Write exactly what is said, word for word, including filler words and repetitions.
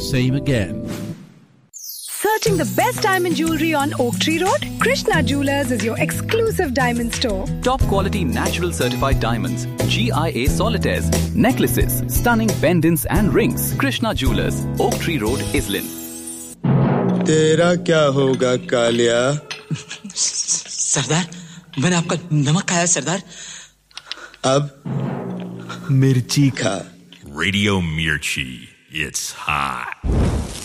same again. Searching the best diamond jewelry on Oak Tree Road? Krishna Jewelers is your exclusive diamond store. Top quality natural certified diamonds, G I A solitaires, necklaces, stunning pendants and rings. Krishna Jewelers, Oak Tree Road, Islin. तेरा क्या होगा कालिया? सरदार, मैंने आपका नमक खाया सरदार. अब मिर्ची खा. Radio Mirchi, it's hot.